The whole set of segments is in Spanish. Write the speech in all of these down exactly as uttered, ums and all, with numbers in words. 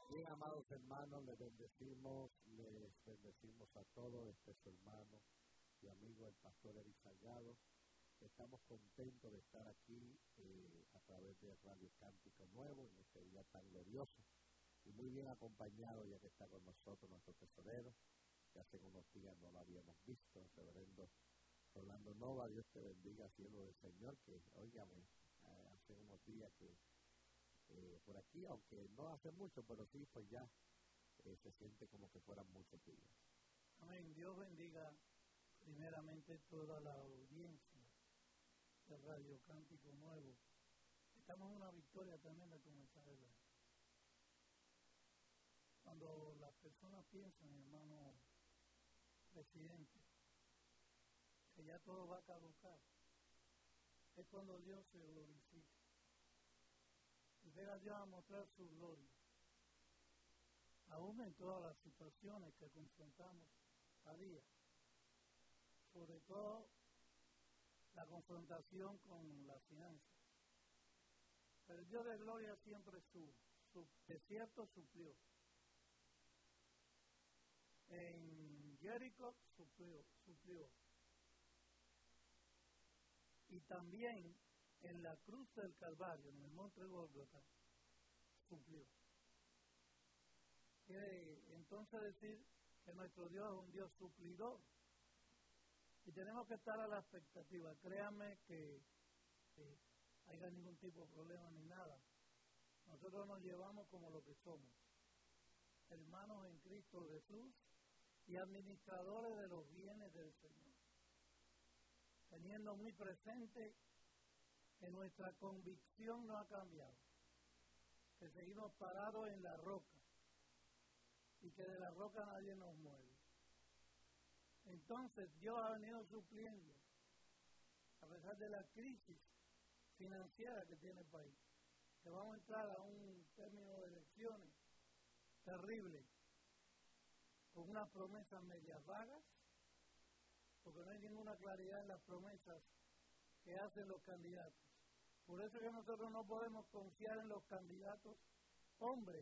Bien, amados hermanos, les bendecimos, les bendecimos a todos, este es su hermano y amigo, el pastor Eric Salgado. Estamos contentos de estar aquí eh, a través de Radio Cántico Nuevo en este día tan glorioso y muy bien acompañado, ya que está con nosotros nuestro tesorero, que hace unos días no lo habíamos visto, el reverendo Rolando Nova. Dios te bendiga, siervo del Señor, que, óigame, eh, hace unos días que Eh, por aquí, aunque no hace mucho, pero sí, pues ya eh, se siente como que fueran muchos días. Amén. Dios bendiga primeramente toda la audiencia de Radio Cántico Nuevo. Estamos en una victoria tremenda comenzar el año. Cuando las personas piensan, hermano presidente, que ya todo va a caducar, es cuando Dios se glorifica. Y venga Dios a mostrar su gloria, aún en todas las situaciones que confrontamos a día, sobre todo la confrontación con las finanzas. Pero el Dios de gloria siempre su, su desierto suplió. En Jericó suplió, suplió. Y también en la cruz del Calvario, en el monte Gólgota, cumplió. Quiere entonces decir que nuestro Dios es un Dios suplidor. Y tenemos que estar a la expectativa. Créanme que, que haya ningún tipo de problema ni nada. Nosotros nos llevamos como lo que somos, hermanos en Cristo Jesús y administradores de los bienes del Señor, teniendo muy presente que nuestra convicción no ha cambiado, que seguimos parados en la roca y que de la roca nadie nos mueve. Entonces Dios ha venido supliendo, a pesar de la crisis financiera que tiene el país, que vamos a entrar a un término de elecciones terrible, con unas promesas medias vagas, porque no hay ninguna claridad en las promesas que hacen los candidatos. Por eso es que nosotros no podemos confiar en los candidatos hombres,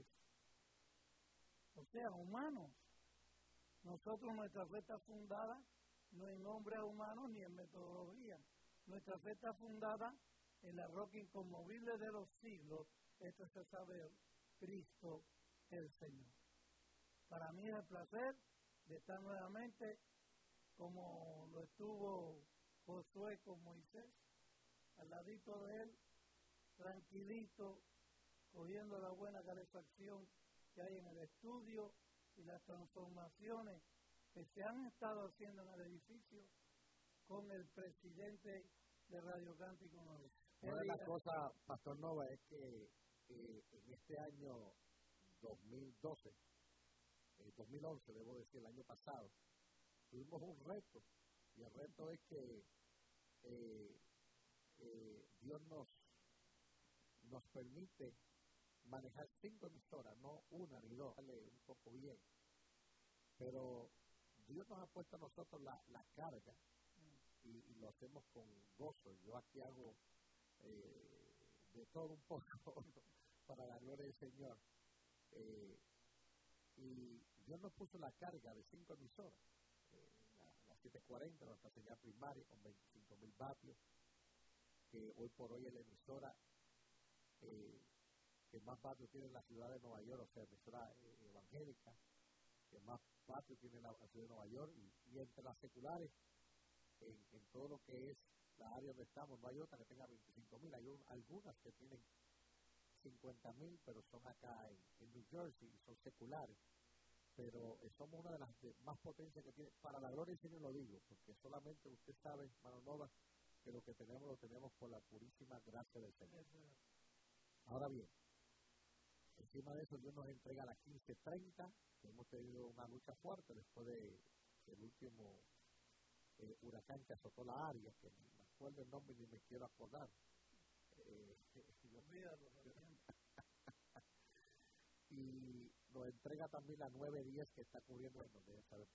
o sea, humanos. Nosotros, nuestra fe está fundada no en hombres humanos ni en metodología. Nuestra fe está fundada en la roca inconmovible de los siglos, esto es saber, Cristo el Señor. Para mí es el placer de estar nuevamente como lo estuvo Josué con Moisés, al ladito de él, tranquilito, cogiendo la buena calefacción que hay en el estudio y las transformaciones que se han estado haciendo en el edificio con el presidente de Radio Cántico Nuevo. Una de las cosas, Pastor Nova, es que eh, en este año dos mil doce, eh, dos mil once, debo decir, el año pasado, tuvimos un reto, y el reto es que eh, Eh, Dios nos, nos permite manejar cinco emisoras, no una ni dos, vale un poco bien. Pero Dios nos ha puesto a nosotros la, la carga y, y lo hacemos con gozo. Yo aquí hago eh, de todo un poco para la gloria del Señor. Eh, y Dios nos puso la carga de cinco emisoras. Eh, la, la setecientos cuarenta, nuestra señal primaria, con veinticinco mil vatios. Que hoy por hoy es la emisora eh, que más patio tiene en la ciudad de Nueva York, o sea, emisora eh, evangélica, que más patio tiene en la, la ciudad de Nueva York, y, y entre las seculares, en, en todo lo que es la área donde estamos, no hay otra que tenga veinticinco mil, hay un, algunas que tienen cincuenta mil, pero son acá en, en New Jersey y son seculares, pero eh, somos una de las de más potencias que tiene, para la gloria del Señor lo digo, porque solamente usted sabe, hermano Nova, que lo que tenemos lo tenemos por la purísima gracia del Señor. Ahora bien, encima de eso Dios nos entrega la quince treinta, que hemos tenido una lucha fuerte después de, del último eh, huracán que azotó la área, que ni me acuerdo el nombre ni me quiero acordar. Eh, y nos entrega también la nueve diez que está cubriendo, bueno, deben saber